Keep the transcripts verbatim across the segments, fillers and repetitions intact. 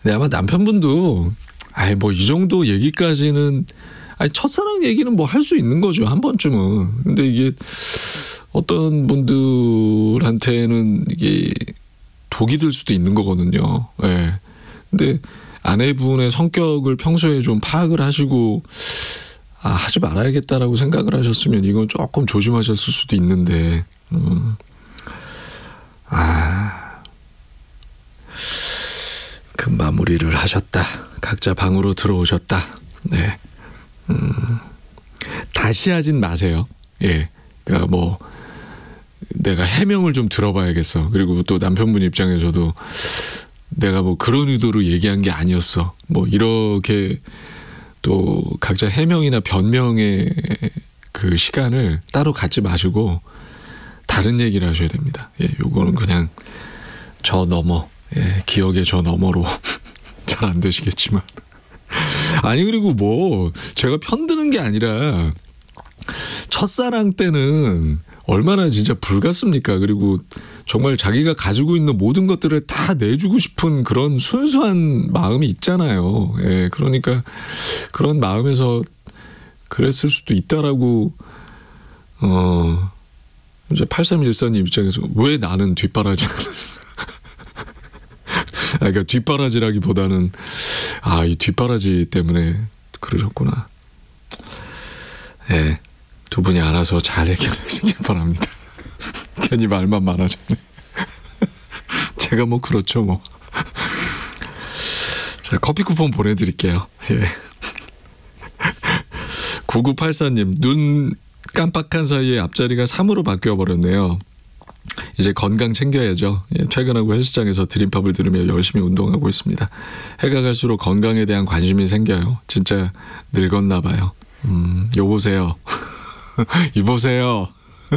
네, 아마 남편분도 아이 뭐 이 정도 얘기까지는 아니 첫사랑 얘기는 뭐 할 수 있는 거죠 한 번쯤은. 근데 이게 어떤 분들한테는 이게 독이 될 수도 있는 거거든요. 예. 네. 근데 아내분의 성격을 평소에 좀 파악을 하시고 아, 하지 말아야겠다라고 생각을 하셨으면 이건 조금 조심하셨을 수도 있는데, 음. 아, 그 마무리를 하셨다. 각자 방으로 들어오셨다. 네, 음. 다시 하진 마세요. 예, 그러니까 뭐 내가 해명을 좀 들어봐야겠어. 그리고 또 남편분 입장에서도 내가 뭐 그런 의도로 얘기한 게 아니었어. 뭐 이렇게 또 각자 해명이나 변명의 그 시간을 따로 갖지 마시고 다른 얘기를 하셔야 됩니다. 예, 요거는 그냥 저 너머, 예, 기억의 저 너머로 잘 안 되시겠지만. 아니 그리고 뭐 제가 편드는 게 아니라 첫사랑 때는 얼마나 진짜 불같습니까? 그리고 정말 자기가 가지고 있는 모든 것들을 다 내주고 싶은 그런 순수한 마음이 있잖아요. 예, 그러니까 그런 마음에서 그랬을 수도 있다라고, 어, 이제 팔삼일사님 입장에서 왜 나는 뒷바라지? 아, 그러니까 뒷바라지라기보다는 아, 이 뒷바라지 때문에 그러셨구나. 예. 두 분이 알아서 잘 해결하시길 바랍니다. 괜히 말만 많아졌네. 제가 뭐 그렇죠 뭐. 자, 커피 쿠폰 보내드릴게요. 예. 구구팔사님 눈 깜빡한 사이에 앞자리가 삼으로 바뀌어버렸네요. 이제 건강 챙겨야죠. 예, 퇴근하고 헬스장에서 드림팝을 들으며 열심히 운동하고 있습니다. 해가 갈수록 건강에 대한 관심이 생겨요. 진짜 늙었나 봐요. 음, 여보세요. 이보세요.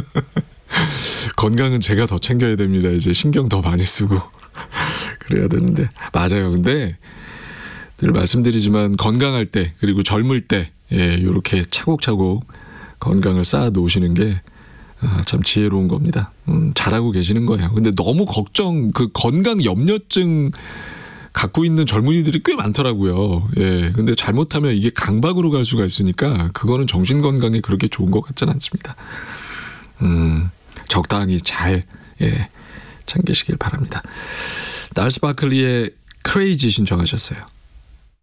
건강은 제가 더 챙겨야 됩니다. 이제 신경 더 많이 쓰고 그래야 되는데. 맞아요. 근데 늘 말씀드리지만 건강할 때 그리고 젊을 때 예, 이렇게 차곡차곡 건강을 쌓아 놓으시는 게 아, 참 지혜로운 겁니다. 음, 잘하고 계시는 거예요. 근데 너무 걱정, 그 건강 염려증 갖고 있는 젊은이들이 꽤 많더라고요. 예. 근데 잘못하면 이게 강박으로 갈 수가 있으니까 그거는 정신 건강에 그렇게 좋은 것 같지는 않습니다. 음, 적당히 잘, 예, 챙기시길 바랍니다. 날스 바클리의 크레이지 신청하셨어요.